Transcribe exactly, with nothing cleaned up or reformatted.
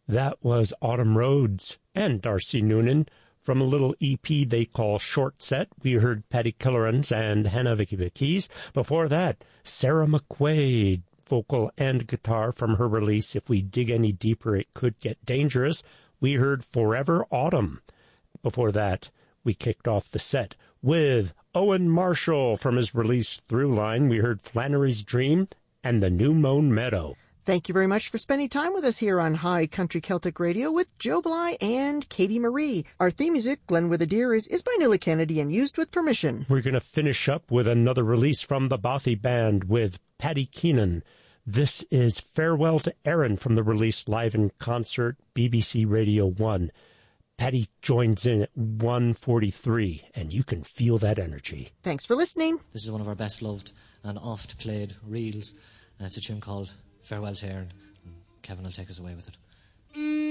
That was Autumn Rhodes and Darcy Noonan. From a little E P they call Short Set, we heard Paddy Killerans and Hannah Vicky Keys. Before that, Sarah McQuaid, vocal and guitar from her release If We Dig Any Deeper It Could Get Dangerous. We heard Forever Autumn. Before that, we kicked off the set with Owen Marshall from his release Throughline. We heard Flannery's Dream and The New Mown Meadow. Thank you very much for spending time with us here on High Country Celtic Radio with Joe Bly and Katie Marie. Our theme music, Glen with a Deer, is, is by Nilla Kennedy and used with permission. We're going to finish up with another release from the Bothy Band with Paddy Keenan. This is Farewell to Erin from the release Live in Concert, B B C Radio one. Paddy joins in at one forty-three, and you can feel that energy. Thanks for listening. This is one of our best loved and oft played reels. Uh, it's a tune called Farewell to Erin. Kevin will take us away with it.